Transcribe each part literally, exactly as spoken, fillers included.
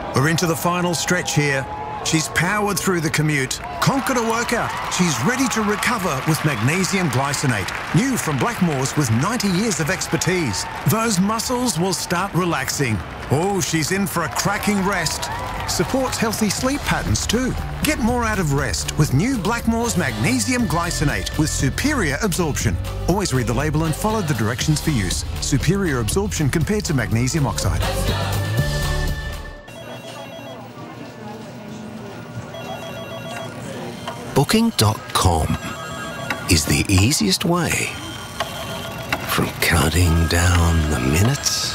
We're into the final stretch here. She's powered through the commute, conquered a workout. She's ready to recover with magnesium glycinate. New from Blackmores with ninety years of expertise. Those muscles will start relaxing. Oh, she's in for a cracking rest. Supports healthy sleep patterns too. Get more out of rest with new Blackmores magnesium glycinate with superior absorption. Always read the label and follow the directions for use. Superior absorption compared to magnesium oxide. Booking dot com is the easiest way from counting down the minutes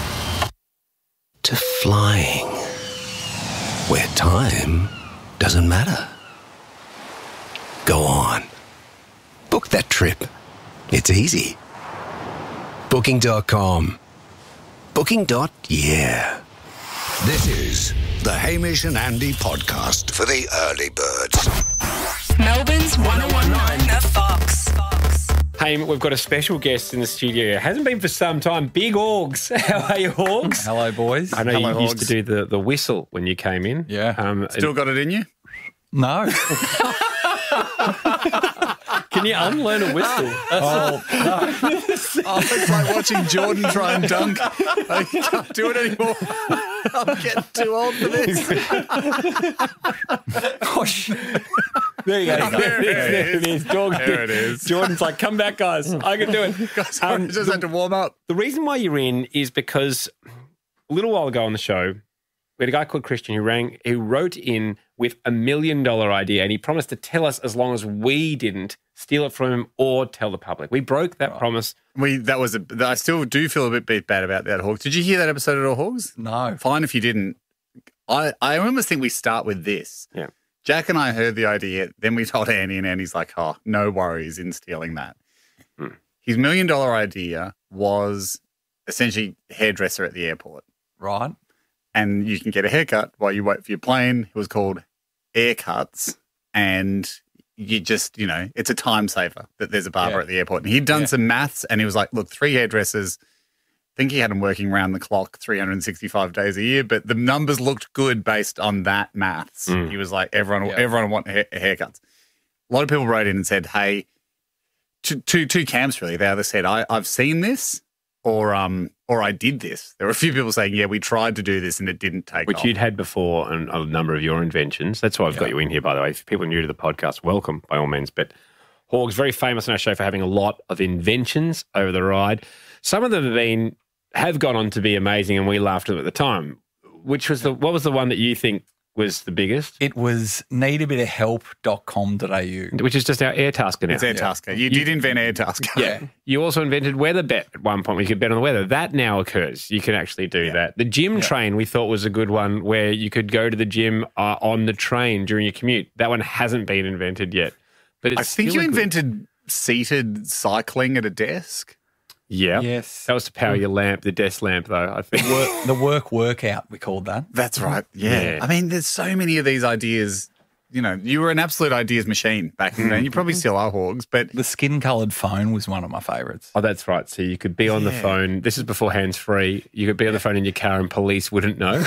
to flying where time doesn't matter. Go on. Book that trip. It's easy. Booking dot com. Booking. Yeah. This is the Hamish and Andy podcast for the early birds. Melbourne's one oh one nine The Fox. Hey, we've got a special guest in the studio. Hasn't been for some time. Big Orgs. How are you, Orgs? Hello, boys. I know Hello, you used Orgs. to do the, the whistle when you came in. Yeah. Um, Still got it in you? No. Can you unlearn a whistle? oh, no. Oh, it's like watching Jordan try and dunk. I can't do it anymore. I'm getting too old for this. Gosh. There you go. There it There it is. is. Jordan, There it is. Jordan's like, come back, guys. I can do it. Guys, Um, I just had to warm up. The reason why you're in is because a little while ago on the show, we had a guy called Christian who rang, who wrote in with a million dollar idea, and he promised to tell us as long as we didn't steal it from him or tell the public. We broke that promise. We that was a. I still do feel a bit, bit bad about that, Hawks. Did you hear that episode at all, Hawks? No. Fine if you didn't. I I almost think we start with this. Yeah. Jack and I heard the idea. Then we told Andy, and Andy's like, "Oh, no worries in stealing that." Hmm. His million dollar idea was essentially hairdresser at the airport. Right. And you can get a haircut while you wait for your plane. It was called Aircuts, and you just, you know, it's a time saver that there's a barber Yeah. at the airport. And he'd done Yeah. some maths, and he was like, look, three hairdressers, I think he had them working around the clock three hundred sixty-five days a year, but the numbers looked good based on that maths. Mm. He was like, everyone, Yeah. everyone want ha- haircuts. A lot of people wrote in and said, hey, two, two, two camps really. They either said, I, I've seen this, or um, or I did this. There were a few people saying, yeah, we tried to do this and it didn't take Which off. you'd had before and a number of your inventions. That's why I've got Yeah. you in here, by the way. If people are new to the podcast, welcome by all means. But Hawg's very famous on our show for having a lot of inventions over the ride. Some of them have been have gone on to be amazing, and we laughed at them at the time. Which was the what was the one that you think was the biggest? It was need a bit of help dot com dot a u. Which is just our Airtasker now. It's Airtasker. You, did invent Airtasker. Yeah. You also invented WeatherBet at one point where you could bet on the weather. That now occurs. You can actually do Yeah. that. The gym train we thought was a good one where you could go to the gym uh, on the train during your commute. That one hasn't been invented yet. But it's I think still you a good- invented seated cycling at a desk. Yeah. Yes. That was to power your lamp, the desk lamp, though, I think. Work, the work workout, we called that. That's right. Yeah. Yeah. I mean, there's so many of these ideas. You know, you were an absolute ideas machine back in the day. You probably still are, Hogs, but The skin-coloured phone was one of my favourites. Oh, that's right. So you could be on the Yeah. phone. This is before hands-free. You could be on the phone in your car and police wouldn't know.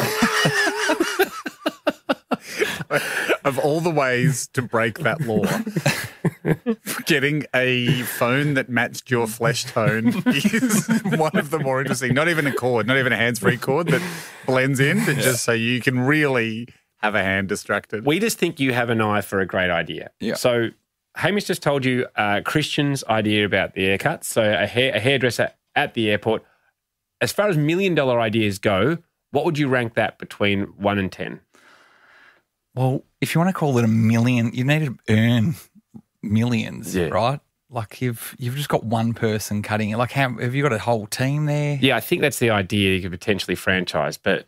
of all the ways to break that law, getting a phone that matched your flesh tone is one of the more interesting. Not even a cord, not even a hands-free cord that blends in, but just so you can really have a hand distracted. We just think you have an eye for a great idea. Yeah. So Hamish just told you uh, Christian's idea about the haircuts. So a, hair, a hairdresser at the airport. As far as million-dollar ideas go, what would you rank that between one and ten? Well, if you want to call it a million, you need to earn millions, Yeah. right? Like you've you've just got one person cutting it. Like how have you got a whole team there? Yeah, I think that's the idea you could potentially franchise, but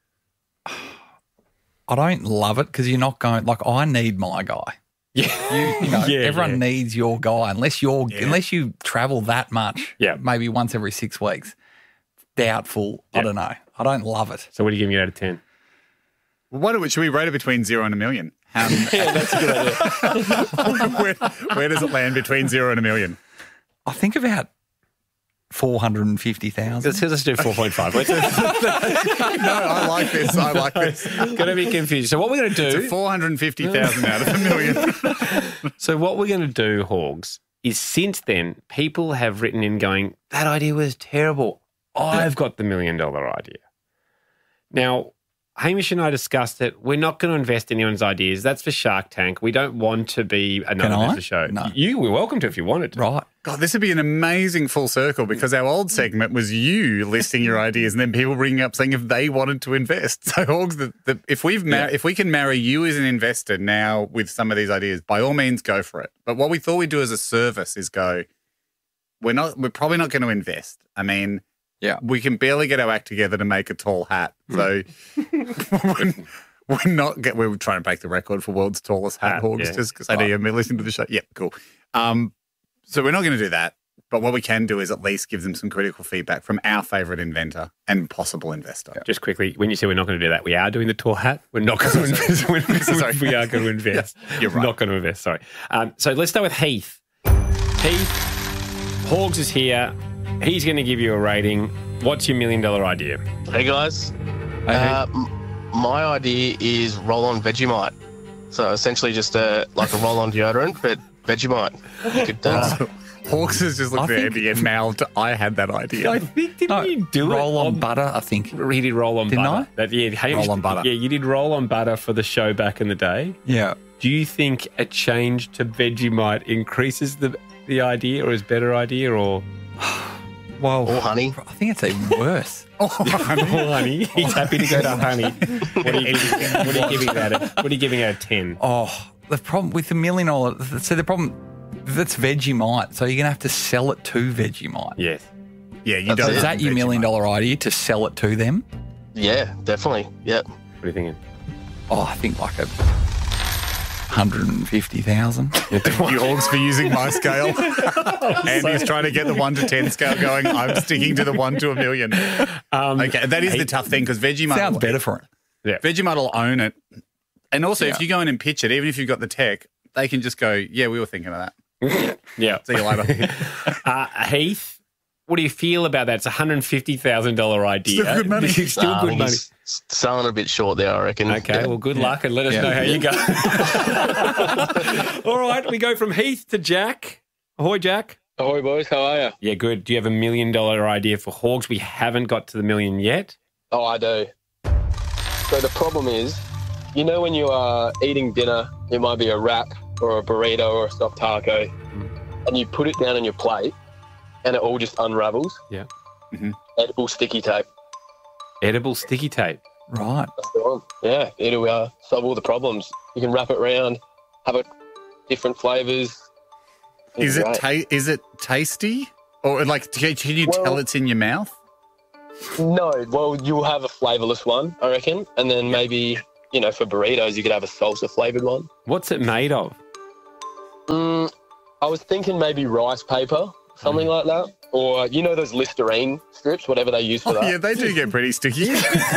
I don't love it because you're not going like I need my guy. yeah, You, you know, Yeah, everyone yeah. needs your guy unless you're Yeah. unless you travel that much. Yeah. maybe once every six weeks. Doubtful. I Yeah. don't know. I don't love it. So what are you giving it out of ten? Well, why don't we, should we rate it between zero and a million? How, Yeah, that's a good idea. where, where does it land between zero and a million? I think about four hundred fifty thousand. Let's, let's do four point five. Let's, No, I like this. I like this. going to be confused. So what we're going to do... It's four hundred fifty thousand out of a million. So what we're going to do, Hogs, is since then, people have written in going, that idea was terrible. I've got the million dollar idea. Now, Hamish and I discussed it. We're not going to invest in anyone's ideas. That's for Shark Tank. We don't want to be another Can I? investor show. No. You were welcome to if you wanted to. Right. God, this would be an amazing full circle because our old segment was you listing your ideas and then people bringing up saying if they wanted to invest. So, Hogs, the, the, if we've mar- Yeah. if we can marry you as an investor now with some of these ideas, by all means, go for it. But what we thought we'd do as a service is go. We're not. We're probably not going to invest. I mean, Yeah. we can barely get our act together to make a tall hat. So we're, we're not. Get, we're trying to break the record for world's tallest hat, Hat, Hogs, yeah. just because I know you're listening to the show. Yeah, cool. Um, so we're not going to do that. But what we can do is at least give them some critical feedback from our favourite inventor and possible investor. Just quickly, when you say we're not going to do that, we are doing the tall hat. We're not going to invest. We're, Sorry. we are going to invest. Yeah, you're right. Not going to invest, sorry. Um, so let's start with Heath. Heath, Hogs is here. He's going to give you a rating. What's your million dollar idea? Hey guys, uh, m- my idea is roll-on Vegemite. So essentially just a like a roll-on deodorant, but Vegemite. You could, uh, Hawks has just looked I at think- Andy and mouthed, I had that idea. I think, didn't No, you do roll it? on butter, I think. He did roll on Didn't butter. I? That, yeah, Hamish- Roll on butter. Yeah, you did roll on butter for the show back in the day. Yeah. Do you think a change to Vegemite increases the the idea or is better idea or... Well, or honey. I think it's even worse. Oh, honey. Oh, honey. He's happy to go to honey. What are you giving, what are you giving that? A, what are you giving out of ten? Oh, the problem with the million dollar, so the problem, that's Vegemite, so you're going to have to sell it to Vegemite. Yes. Yeah, you That's don't. it. Is want that your Vegemite. million dollar idea to sell it to them? Yeah, definitely. Yep. What are you thinking? Oh, I think like a one hundred fifty thousand. Thank you, Hawks, for using my scale. Andy's trying to get the one to ten scale going. I'm sticking to the one to a million. Um, Okay, that is the tough thing because Vegemite Sounds will- better for it. Yeah. Vegemite will own it. And also, Yeah. if you go in and pitch it, even if you've got the tech, they can just go, yeah, we were thinking of that. Yeah. See you later. Uh, Heath, what do you feel about that? It's a one hundred fifty thousand dollars idea. Still good money. It's still Uh, I good think money. he's selling a bit short there, I reckon. Okay, Yeah. well, good luck and let us Yeah. know how you go. All right, we go from Heath to Jack. Ahoy, Jack. Ahoy, boys. How are you? Yeah, good. Do you have a million dollar idea for Hogs? We haven't got to the million yet. Oh, I do. So the problem is, you know when you are eating dinner, it might be a wrap or a burrito or a soft taco, and you put it down on your plate, and it all just unravels. Yeah. Mhm. Edible sticky tape. Edible sticky tape. Right. That's the one. Yeah, it'll uh, solve all the problems. You can wrap it around, have it different flavours. Is it Great. ta- is it tasty? Or like, can can you Well- tell it's in your mouth? No, well, you'll have a flavourless one, I reckon, and then maybe, you know, for burritos, you could have a salsa flavoured one. What's it made of? Mm, I was thinking maybe rice paper, something like that. Or, you know, those Listerine strips, whatever they use for Oh, that. yeah, they do get pretty sticky.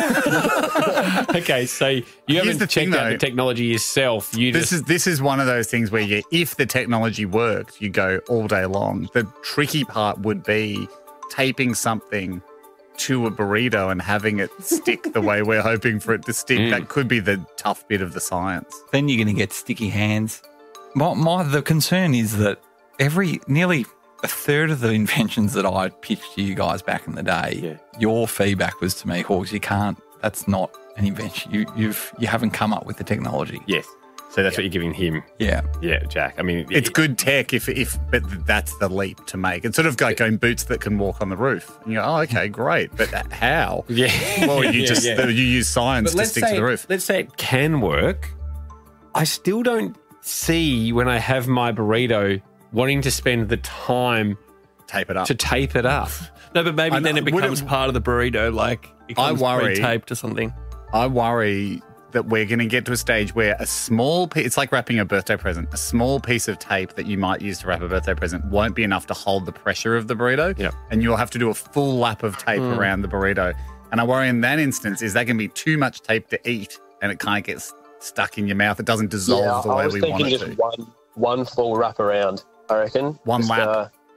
Okay, so you haven't the checked thing, out though. the technology yourself. You This just is this is one of those things where you, if the technology worked, you go all day long. The tricky part would be taping something to a burrito and having it stick the way we're hoping for it to stick. Mm. That could be the tough bit of the science. Then you're going to get sticky hands. My, my the concern is that every nearly a third of the inventions that I pitched to you guys back in the day, Yeah. your feedback was to me, Hawks, you can't. That's not an invention. You you've you haven't come up with the technology. yes. So that's what you're giving him. Yeah. Yeah, Jack. I mean, It's good tech if if but that's the leap to make. It's sort of like going boots that can walk on the roof. And you go, oh, okay, great, but how? Yeah. Well, you Yeah, just yeah. you use science But to let's stick say, to the roof. let's say it can work. I still don't see when I have my burrito wanting to spend the time Tape it up. to tape it up. No, but maybe I then know. it Would becomes it- part of the burrito, like it I comes worry- pre-taped or something. I worry that we're going to get to a stage where a small piece, it's like wrapping a birthday present, a small piece of tape that you might use to wrap a birthday present won't be enough to hold the pressure of the burrito. Yeah. And you'll have to do a full lap of tape around the burrito. And I worry in that instance is that can be too much tape to eat and it kind of gets stuck in your mouth. It doesn't dissolve yeah, the I way was we thinking want it just to. one, one full wrap around, I reckon. One Just, lap. Uh,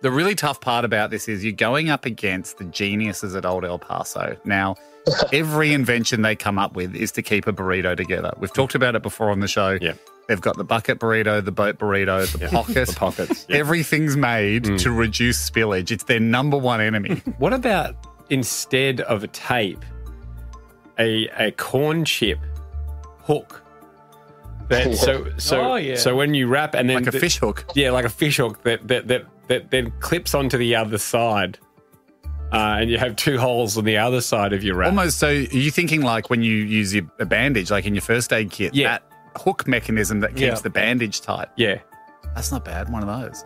The really tough part about this is you're going up against the geniuses at Old El Paso. Now, every invention they come up with is to keep a burrito together. We've talked about it before on the show. Yeah. They've got the bucket burrito, the boat burrito, the Yeah. pocket. The pockets. Yeah. Everything's made Mm. to reduce spillage. It's their number one enemy. What about instead of a tape, a a corn chip hook? That, so so Oh, yeah. so when you wrap and then Like a the- fish hook. Yeah, like a fish hook that that that, that then clips onto the other side, uh, and you have two holes on the other side of your wrap. Almost so, are you thinking like when you use your, a bandage, like in your first aid kit, Yeah. that hook mechanism that keeps Yeah. the bandage tight? Yeah. That's not bad, one of those.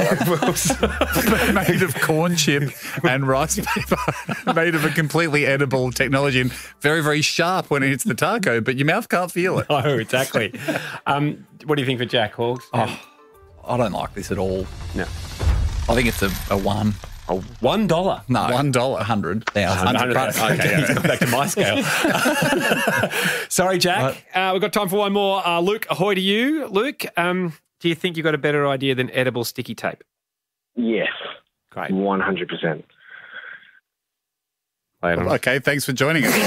Made of corn chip and rice paper, made of a completely edible technology and very, very sharp when it hits the taco, but your mouth can't feel it. Oh, exactly. um, what do you think for Jack Hawks? Oh, I don't like this at all. No. I think it's a, a one. A one dollar. No, One dollar. a hundred thousand. Hundred thousand. Okay, yeah. Back to my scale. Sorry, Jack. Uh, we've got time for one more. Uh, Luke, ahoy to you. Luke, um, do you think you got a better idea than edible sticky tape? Yes. Great. one hundred percent. Lay it on. Okay, thanks for joining us.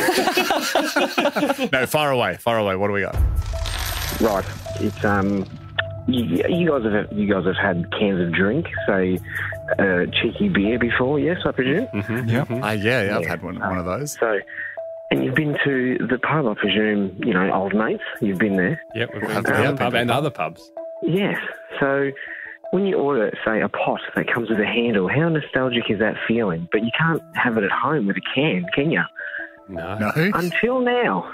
Um, no, far away, far away. What do we got? Right. It's um, you, you guys have you guys have had cans of drink, say uh, cheeky beer before, yes, I presume. Mm-hmm. Yeah. Uh, yeah, yeah, I've Yeah. had one, one of those. So, and you've been to the pub, I presume. You know, Old Mates. You've been there. Yep, we've been Um, to the um, pub and other pubs. Yes. So, when you order, say, a pot that comes with a handle, how nostalgic is that feeling? But you can't have it at home with a can, can you? No. No? Until now,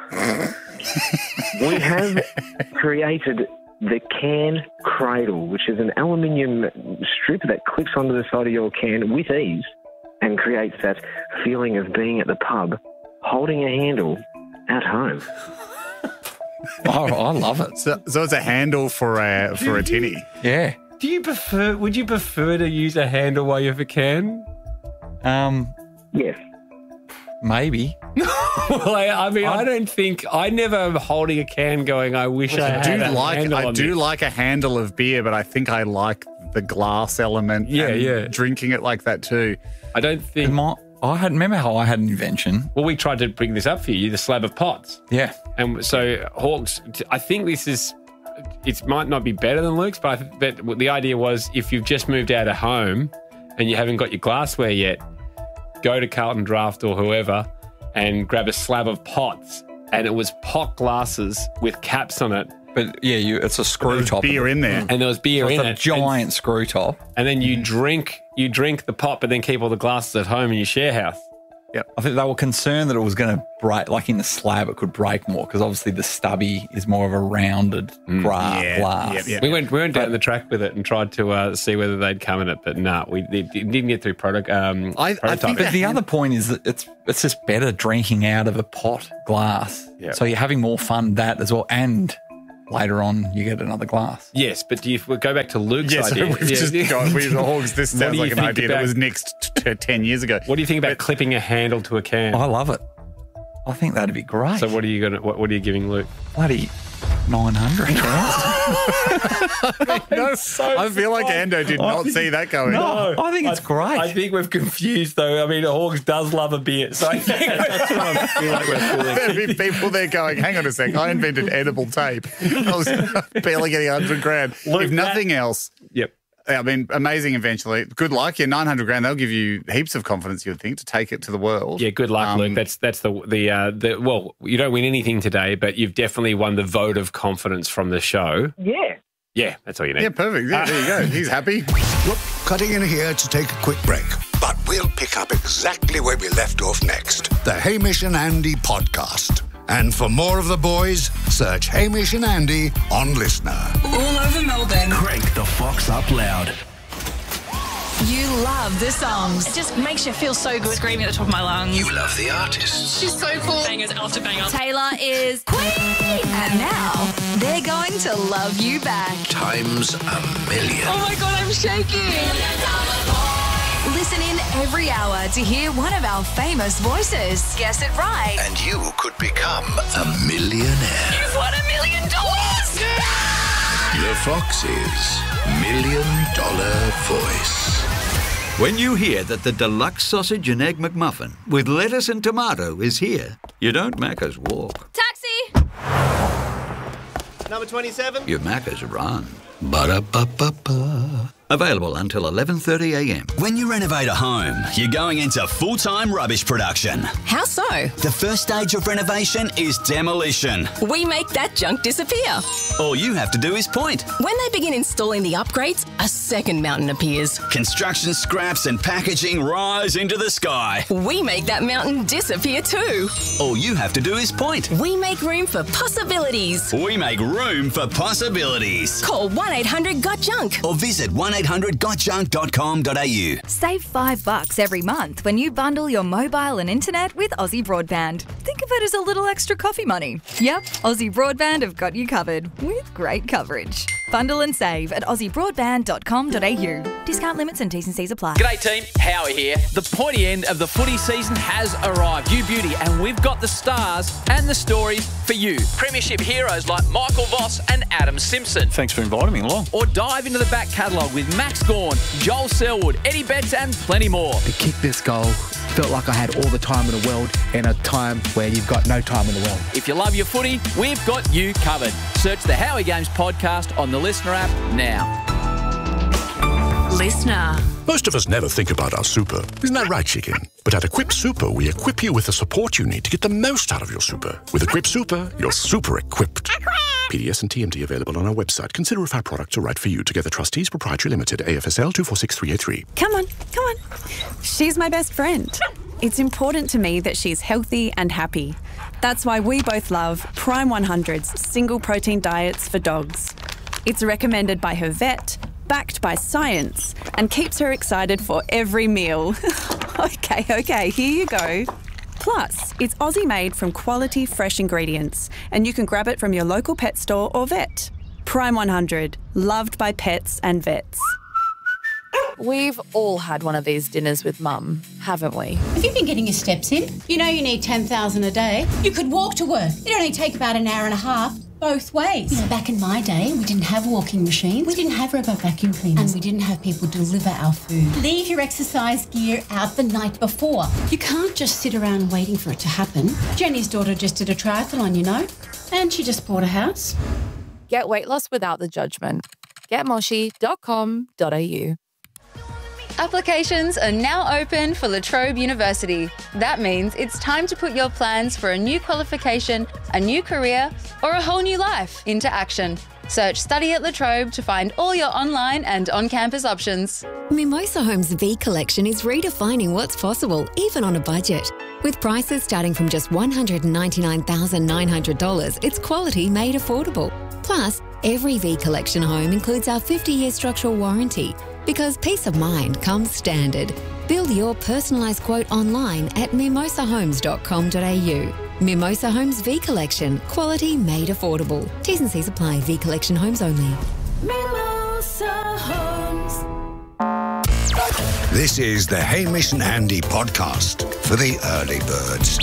we have created the can cradle, which is an aluminium strip that clips onto the side of your can with ease and creates that feeling of being at the pub, holding a handle at home. Oh, I love it. So, so it's a handle for a, for a tinny. Yeah. Do you prefer? Would you prefer to use a handle while you have a can? Um, Yes. maybe. Well, I, I mean, I don't think I never am holding a can going. I wish I I had do a like handle I on do this." like a handle of beer, but I think I like the glass element. Yeah, and yeah. Drinking it like that too. I don't think. My, I had remember how I had an invention. Well, we tried to bring this up for you, the slab of pots, Yeah. and so Hawks. I think this is. It might not be better than Luke's, but, I, but the idea was if you've just moved out of home and you haven't got your glassware yet, go to Carlton Draft or whoever and grab a slab of pots. And it was pot glasses with caps on it. But yeah, you it's a screw There's top. beer in there. And there was beer So it's in a it. giant screw top. And, and then you drink you drink the pot, but then keep all the glasses at home in your share house. I think they were concerned that it was going to break, like in the slab, it could break more because obviously the stubby is more of a rounded gra- Yeah, glass. yep, yep. We went we went down the track with it and tried to uh, see whether they'd come in it, but no, we it didn't get through product. Um, I- I prototype. think But the other point is that it's it's just better drinking out of a pot glass. Yeah. So you're having more fun that as well, and later on you get another glass. Yes, but do you we'll go back to Luke's Yes, idea? we've just got we've the Hawks. This What sounds do you like an think idea that about- was next t- ten years ago. What do you think about clipping a handle to a can? I love it. I think that'd be great. So what are you gonna what, what are you giving Luke? Bloody nine hundred. No, I feel like Ando did not see that going. No, I think it's great. I think we've confused though. I mean, Hawks does love a beer, so I think that's what I feel like we're feeling. There'd be people there going, hang on a sec, I invented edible tape. I was barely getting a hundred grand. Look, if nothing else, Yep. I mean, amazing eventually. Good luck. Yeah, nine hundred grand, they'll give you heaps of confidence, you would think, to take it to the world. Yeah, good luck, Um, Luke. That's that's the the uh, the well, you don't win anything today, but you've definitely won the vote of confidence from the show. Yeah. Yeah, that's all you need. Yeah, perfect. Yeah, there you go. He's happy. Look, cutting in here to take a quick break. But we'll pick up exactly where we left off next. The Hamish and Andy podcast. And for more of the boys, search Hamish and Andy on Listener. All over Melbourne. Crank the Fox up loud. You love the songs. It just makes you feel so good screaming at the top of my lungs. You love the artists. She's so cool. Bangers after bangers. Taylor is queen. And now they're going to love you back. Times a million. Oh my God, I'm shaking. Listen in every hour to hear one of our famous voices. Guess it right. And you could become a millionaire. You've won a million dollars. The Fox's Million Dollar Voice. When you hear that the deluxe sausage and egg McMuffin with lettuce and tomato is here, you don't Macca's walk. Taxi! Number twenty-seven. You Macca's run. Ba-da-ba-ba-ba. Available until eleven thirty a m. When you renovate a home, you're going into full-time rubbish production. How so? The first stage of renovation is demolition. We make that junk disappear. All you have to do is point. When they begin installing the upgrades, a second mountain appears. Construction scraps and packaging rise into the sky. We make that mountain disappear too. All you have to do is point. We make room for possibilities. We make room for possibilities. Call one eight hundred got junk or visit one eight hundred got junk dot com dot a u. Save five bucks every month when you bundle your mobile and internet with Aussie Broadband. Think of it as a little extra coffee money. Yep, Aussie Broadband have got you covered with great coverage. Bundle and save at aussie broadband dot com dot a u. Discount limits and T's and C's apply. G'day team, Howie here. The pointy end of the footy season has arrived. You beauty, and we've got the stars and the stories for you. Premiership heroes like Michael Voss and Adam Simpson. Thanks for inviting me along. Or dive into the back catalogue with Max Gawn, Joel Selwood, Eddie Betts and plenty more. To kick this goal, felt like I had all the time in the world in a time where you've got no time in the world. If you love your footy, we've got you covered. Search the Howie Games podcast on the Listener app now. Listener. Most of us never think about our super. Isn't that right, chicken? But at Equip Super, we equip you with the support you need to get the most out of your super. With Equip Super, you're super equipped. P D S and T M T available on our website. Consider if our products are right for you. Together Trustees Proprietary Limited, A F S L two four six three eight three. Come on, come on. She's my best friend. It's important to me that she's healthy and happy. That's why we both love Prime one hundred's single protein diets for dogs. It's recommended by her vet, backed by science, and keeps her excited for every meal. okay, okay, here you go. Plus, it's Aussie made from quality fresh ingredients, and you can grab it from your local pet store or vet. Prime one hundred, loved by pets and vets. We've all had one of these dinners with Mum, haven't we? Have you been getting your steps in? You know you need ten thousand a day. You could walk to work. It only take about an hour and a half both ways. You know, back in my day, we didn't have walking machines. We didn't have robot vacuum cleaners. And we didn't have people deliver our food. Leave your exercise gear out the night before. You can't just sit around waiting for it to happen. Jenny's daughter just did a triathlon, you know, and she just bought a house. Get weight loss without the judgment. get moshi dot com dot a u. Applications are now open for La Trobe University. That means it's time to put your plans for a new qualification, a new career, or a whole new life into action. Search Study at La Trobe to find all your online and on-campus options. Mimosa Homes V Collection is redefining what's possible, even on a budget. With prices starting from just one hundred ninety-nine thousand nine hundred dollars, it's quality made affordable. Plus, every V Collection home includes our fifty-year structural warranty, because peace of mind comes standard. Build your personalised quote online at mimosa homes dot com dot a u. Mimosa Homes V Collection. Quality made affordable. T's and C's apply. V Collection homes only. Mimosa Homes. This is the Hamish and Andy podcast for the early birds.